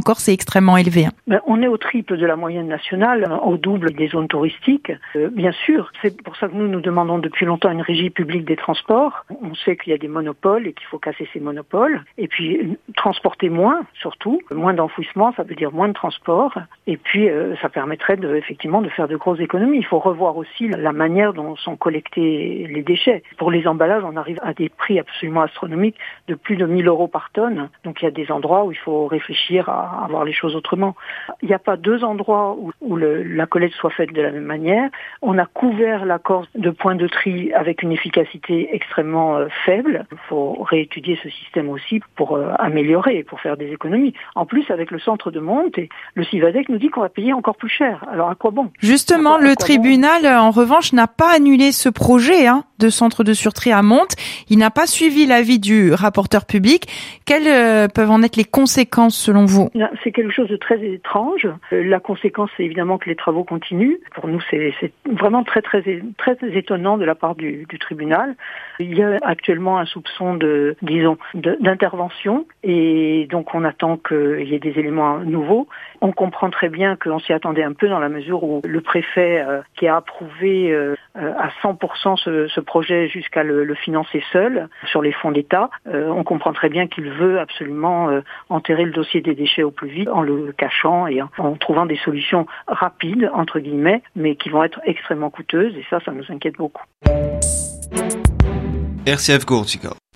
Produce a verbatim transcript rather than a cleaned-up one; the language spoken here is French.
encore, c'est extrêmement élevé. Hein. Ben, on est au triple de la moyenne nationale, au double des zones touristiques. Euh, bien sûr, c'est pour ça que nous, nous demandons depuis longtemps une régie publique des transports. On sait qu'il y a des monopoles et qu'il faut casser ces monopoles. Et puis, transporter moins, surtout. Moins d'enfouissement, ça veut dire moins de transport. Et puis, euh, ça permettrait de, effectivement de faire de grosses économies. Il faut revoir aussi la manière dont sont collectés les déchets. Pour les emballages, on arrive à des prix absolument astronomiques de plus de mille euros par tonne. Donc, il y a des endroits où il faut réfléchir à, à voir les choses autrement. Il n'y a pas deux endroits où, où le, la collecte soit faite de la même manière. On a couvert la Corse de points de tri avec une efficacité extrêmement euh, faible. Il faut réétudier ce système aussi pour euh, améliorer, pour faire des économies. En plus, avec le centre de monte, et le Civadec nous dit qu'on va payer encore plus cher. Alors à quoi bon ? Justement, à quoi, le à quoi tribunal, bon en revanche, n'a pas annulé ce projet hein, de centre de surtri à Monte. Il n'a pas suivi l'avis du rapporteur public. Quelles euh, peuvent en être les conséquences selon vous ? C'est quelque chose de très étrange. La conséquence, c'est évidemment que les travaux continuent. Pour nous, c'est, c'est vraiment très, très, très étonnant de la part du, du tribunal. Il y a actuellement un soupçon de, disons, de, d'intervention et donc on attend qu'il y ait des éléments nouveaux. On comprend très bien qu'on s'y attendait un peu dans la mesure où le préfet euh, qui a approuvé euh, à cent pour cent ce, ce projet jusqu'à le, le financer seul sur les fonds d'État, euh, on comprend très bien qu'il veut absolument euh, enterrer le dossier des déchets au plus vite en le cachant et en, en trouvant des solutions rapides, entre guillemets, mais qui vont être extrêmement coûteuses et ça, ça nous inquiète beaucoup. R C F Corsica.